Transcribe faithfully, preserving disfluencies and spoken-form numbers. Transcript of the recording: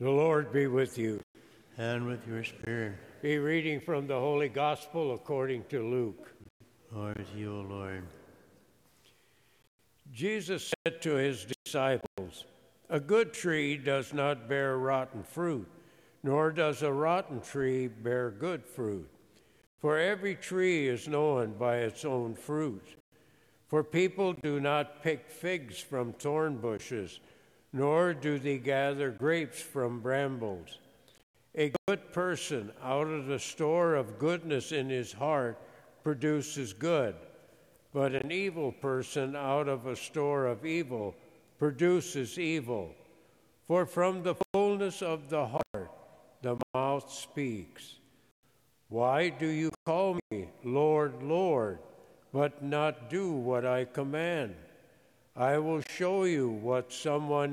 The Lord be with you. And with your spirit. A reading from the Holy Gospel according to Luke. Glory to you, O Lord. Jesus said to his disciples, "A good tree does not bear rotten fruit, nor does a rotten tree bear good fruit. For every tree is known by its own fruit. For people do not pick figs from thorn bushes, nor do they gather grapes from brambles. A good person out of the store of goodness in his heart produces good, but an evil person out of a store of evil produces evil. For from the fullness of the heart the mouth speaks. Why do you call me Lord, Lord, but not do what I command? I will show you what someone